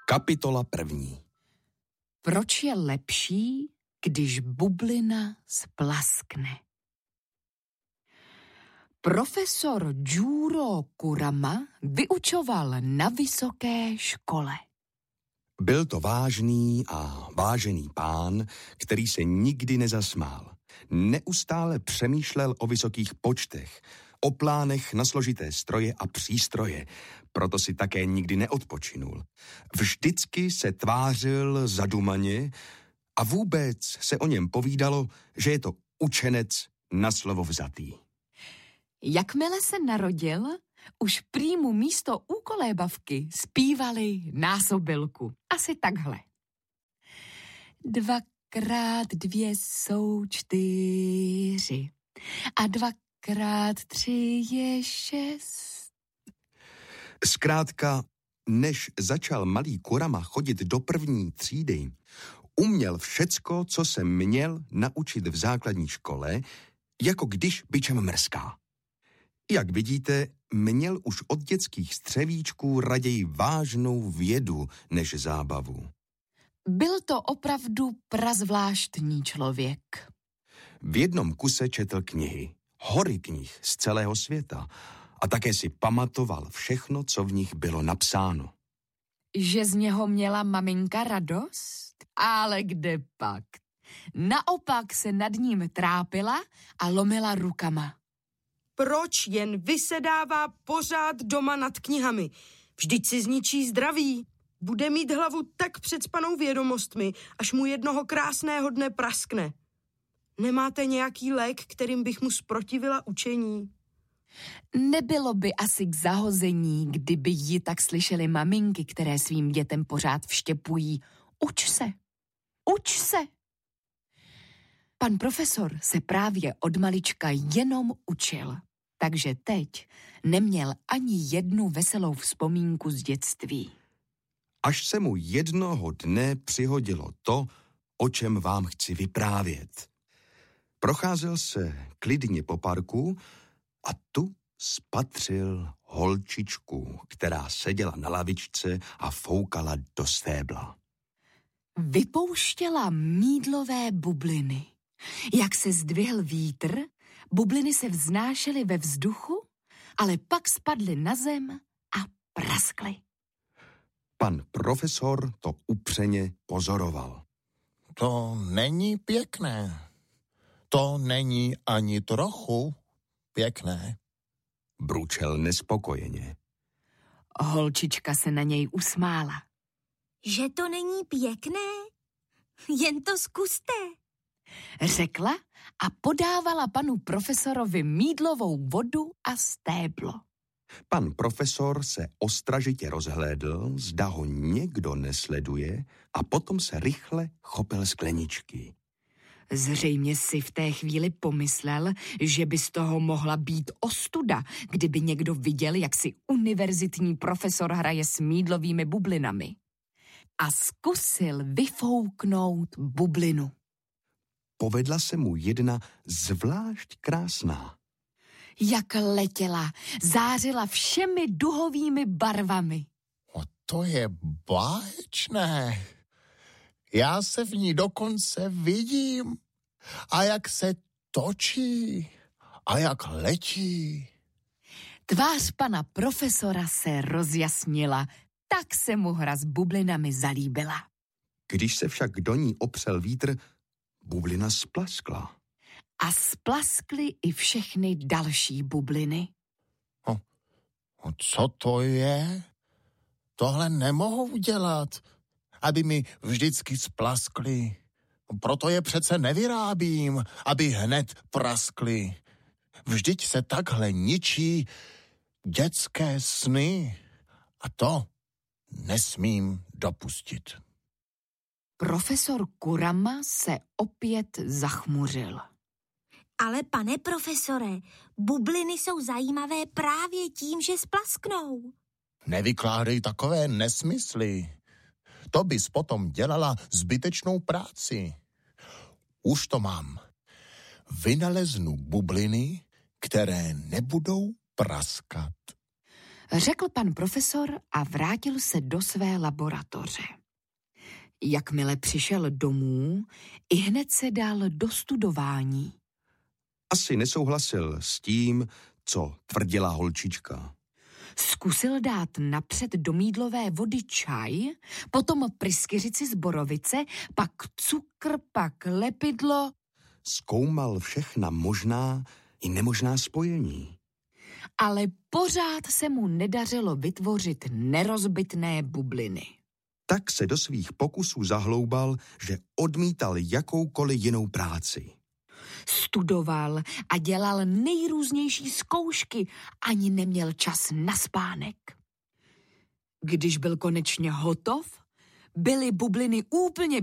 Kapitola 1. Proč je lepší, když bublina splaskne? Profesor Juro Kurama vyučoval na vysoké škole. Byl to vážný a vážený pán, který se nikdy nezasmál. Neustále přemýšlel o vysokých počtech, o plánech na složité stroje a přístroje, proto si také nikdy neodpočinul. Vždycky se tvářil zadumaně a vůbec se o něm povídalo, že je to učenec na slovo vzatý. Jakmile se narodil, už prý mu místo úkolébavky zpívali násobilku. Asi takhle. 2x2 jsou 4 a 2x3 je 6. Zkrátka, než začal malý Kurama chodit do první třídy, uměl všecko, co se měl naučit v základní škole, jako když bičem mrská. Jak vidíte, měl už od dětských střevíčků raději vážnou vědu než zábavu. Byl to opravdu prazvláštní člověk. V jednom kuse četl knihy, hory knih z celého světa a také si pamatoval všechno, co v nich bylo napsáno. Že z něho měla maminka radost? Ale kde pak? Naopak se nad ním trápila a lomila rukama. Proč jen vysedává pořád doma nad knihami? Vždyť si zničí zdraví. Bude mít hlavu tak předspanou vědomostmi, až mu jednoho krásného dne praskne. Nemáte nějaký lék, kterým bych mu zprotivila učení? Nebylo by asi k zahození, kdyby ji tak slyšely maminky, které svým dětem pořád vštěpují. Uč se, uč se. Pan profesor se právě od malička jenom učil, takže teď neměl ani jednu veselou vzpomínku z dětství. Až se mu jednoho dne přihodilo to, o čem vám chci vyprávět. Procházel se klidně po parku a tu spatřil holčičku, která seděla na lavičce a foukala do stébla. Vypouštěla mýdlové bubliny. Jak se zdvihl vítr, bubliny se vznášely ve vzduchu, ale pak spadly na zem a praskly. Pan profesor to upřeně pozoroval. To není pěkné. To není ani trochu pěkné, Bručel nespokojeně. Holčička se na něj usmála. Že to není pěkné? Jen to zkuste. Řekla a podávala panu profesorovi mýdlovou vodu a stéblo. Pan profesor se ostražitě rozhlédl, zda ho někdo nesleduje, a potom se rychle chopil skleničky. Zřejmě si v té chvíli pomyslel, že by z toho mohla být ostuda, kdyby někdo viděl, jak si univerzitní profesor hraje s mýdlovými bublinami. A zkusil vyfouknout bublinu. Povedla se mu jedna zvlášť krásná. Jak letěla, zářila všemi duhovými barvami. O, to je báječné. Já se v ní dokonce vidím. A jak se točí. A jak letí. Tvář pana profesora se rozjasnila, tak se mu hra s bublinami zalíbila. Když se však do ní opřel vítr, bublina splaskla. A splaskly i všechny další bubliny. Co to je? Tohle nemohu udělat, aby mi vždycky splaskly. Proto je přece nevyrábím, aby hned praskly. Vždyť se takhle ničí dětské sny. A to nesmím dopustit. Profesor Kurama se opět zachmuřil. Ale pane profesore, bubliny jsou zajímavé právě tím, že splasknou. Nevykládej takové nesmysly. To bys potom dělala zbytečnou práci. Už to mám. Vynaleznu bubliny, které nebudou praskat. řekl pan profesor a vrátil se do své laboratoře. Jakmile přišel domů, ihned se dal do studování. Asi nesouhlasil s tím, co tvrdila holčička. Zkusil dát napřed do mýdlové vody čaj, potom pryskyřici z borovice, pak cukr, pak lepidlo. Zkoumal všechna možná i nemožná spojení. Ale pořád se mu nedařilo vytvořit nerozbitné bubliny. Tak se do svých pokusů zahloubal, že odmítal jakoukoliv jinou práci. Studoval a dělal nejrůznější zkoušky, ani neměl čas na spánek. Když byl konečně hotov, byly bubliny úplně